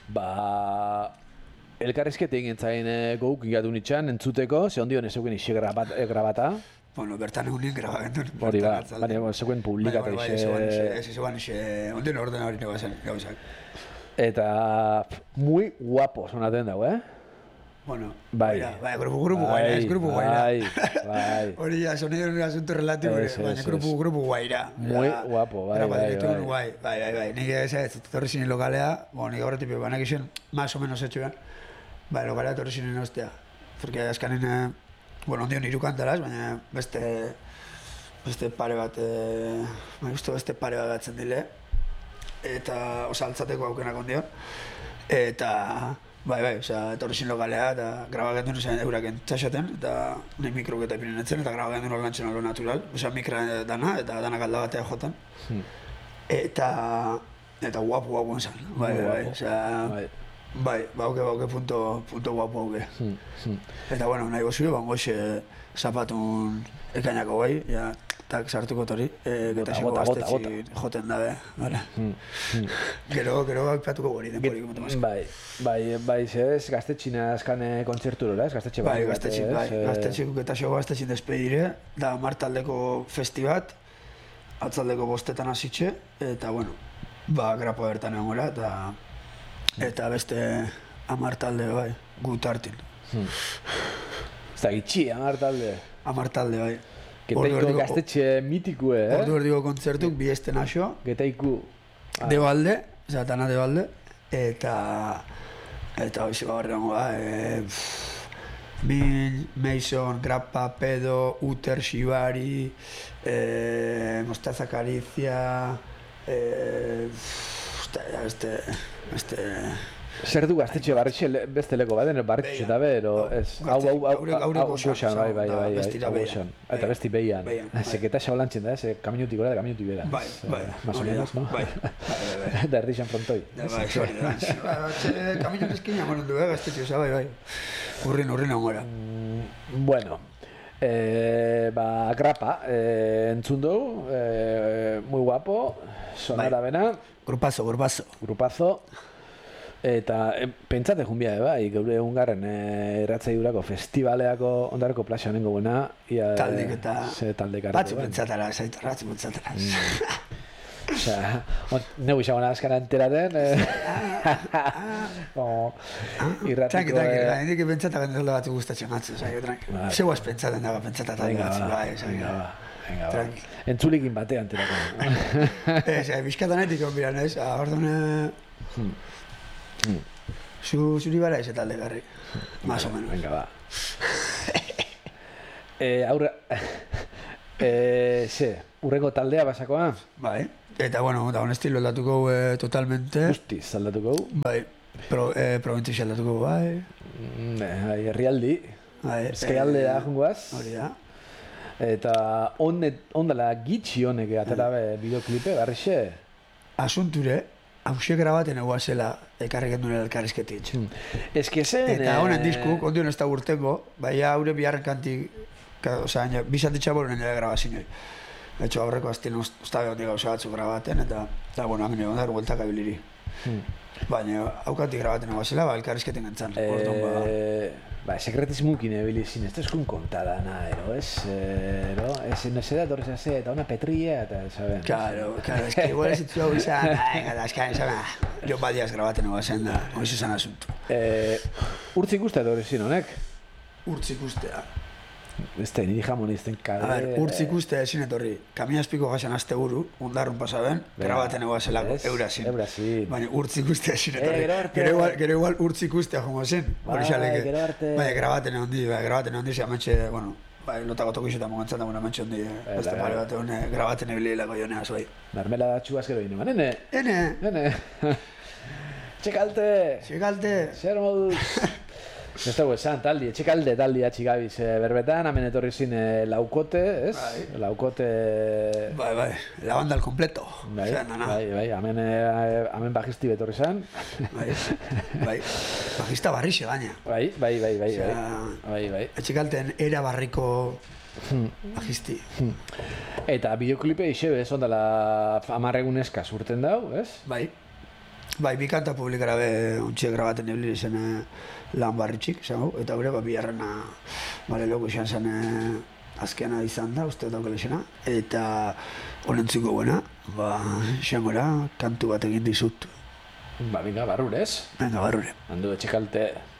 Elkarrizkete egin zain guk ingatu nitxan, entzuteko, ze ondion ez euken isi grabata. Bueno, bertan egunin grabagendun. Hori ba, baina zeuen publikatu Ez ondion ordena hori negozen, gauzak. Eta muy guapo sonaten dago, Bueno, bai, grupo guaira, es grupo guaira. Bai. Hori ya, sonido un asunto relativo, baina grupo guaira. Muy guapo, bai. Nik ez torri zinen lokalea, nik horretik banak izan, más o menos etxuan. Bai, lokalea torri zinen ostea. Porque azkanen, ondion hiru kantaraz, baina beste pare bat, beste pare bat batzen dile. Eta, altzateko aukenak ondion. Eta... Bai, etorri zin lokalea eta grabagendun zen eurak entzaxaten eta nahi mikrok eta ipinen etzen eta grabagendun orlantzen alo natural. Mikra dana eta danak aldabatea jotan. Eta guapo zen. Bai, bauke punto guapo hauke. Eta nahi gozio, bangoxe zapatun ekainako bai, tak sartuko tori, getaxeko gaztetxin joten dabe. Gero gaipatuko gori denporik motu mazko. Bai, ez gaztetxina azkane kontzerturora, ez gaztetxe bai? Gaztetxeko getaxeko gaztetxin despedire, da martaldeko festibat, atzaldeko bostetan hasitxe, eta grapo bertan egon gora, eta beste amartalde bai, gut hartin. Ez da gitxi, amartalde? Amartalde bai. Getaiko gaztetxe mitikue, Ordu erdiko kontzertuk bi esten aso. Getaiku. Debalde, zatana debalde. Eta hoxe horrengo Min, Mason, Grappa, Pedo, Uter, Shibari, Mostaza Caricia, Zer du gaztetxe barritxe beste leko baden, barritxe eta bero, ez, hau goxan, bai, goxan, eta besti behian. Zeketa xa holantzen da, ze kaminutik gora da kaminutik bera. Bai, más o menos, no? Bai. Da erdixan frontoi. Bai, kaminutik eskina monen du, gaztetxe, bai. Urrin hongora. Bueno, Grappa, entzun dugu, muy guapo, sonara bena. Grupazo. Eta pentsate junbia, bai, geure egungarren erratzei durako festivaleako ondareko plaxa honengo buena. Taldek eta... Taldek arratu. Batzu pentsatara, zaitu ratzu pentsatara. Osea, neu izagona azkana enteraten. Tranqui, hendik pentsatak entzalde batzu gustatzen atzu, zeuaz pentsaten dago pentsatatak batzu, bai, Entzulikin batean enterako. Bizkatanetik onbiran ez, ordone... Zuri bara ez eta alde garri, más o menos. Venga, ba. Urrengo taldea basakoa? Bai, eta da un estilo aldatuko totalmente. Guztiz aldatuko? Bai, provintzia aldatuko, bai. Herrialdi, ezkaialdea jungoaz. Hori da. Eta ondala gitxi honek atera bideoklipe, barrixe? Asunture, hauxe grabaten eguazela ekarri gendun elkarrizketitz. Eta honen diskuk, ondion ez da urtengo, bai haure biharren kantik, bizantitxa borunen ere grabazin hori. Etxo aurreko aztien ustabe hondi gauza batzu grabaten, eta hemen egon da gueltak abiliri. Baina haukantik grabaten eguazela, elkarrizketen gantzan. Sekretismukin ebilizin, ez da eskun kontada nahi, no se da torrez hace, eta una petrilla, eta saben. Claro, es que igual ez itzu hau izan, jo badiaz grabaten eguazen da, hori zuzan asuntu. Urtzik uste torrezin honek? Urtzik ustea. Ez da, niri jamon izten kade... Urtzik uste ezin etorri, kamiazpiko gaxan azte buru, undarrun pasaben, grabaten eguazelako, eurazin. Baina urtzik uste ezin etorri. Gero igual urtzik ustea jongo zen, hori xaleke. Baina grabaten handi, ze ametxe, lotako toko izuta mongantzan da, ametxe handi, beste pare bat egon, grabaten ebililako jonea zoi. Mermela da txuaz gero ino, nene? Nene! Txekalte! Zer moduz? Ez dago esan, taldi, etxekalde taldi atxigabiz berbetan, hemen etorri zin laukote, ez? Laukote... Bai, la banda al completo. Bai, hemen bajisti betorri zan. Bai, bajista barrixe baina. Bai. Etxekalten era barriko bajisti. Eta bideoklipe ixe bez, ondala 10 egunezka urten dau, ez? Bai. Bai, bi kanta publikara be untxe grabaten ebili zen lan barritxik, eta gure, biharrena, loko izan zen azkena izan da, uste daukele zena, eta honentzuko buena, xangora, kantu bat egin dizut. Venga, barrurez. Venga, barrure. Handu etxekalte.